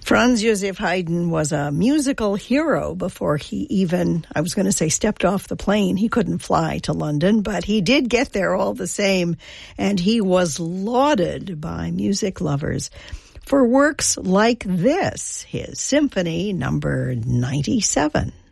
Franz Joseph Haydn was a musical hero before he even, I was going to say, stepped off the plane. He couldn't fly to London, but he did get there all the same, and he was lauded by music lovers for works like this, his Symphony Number 97.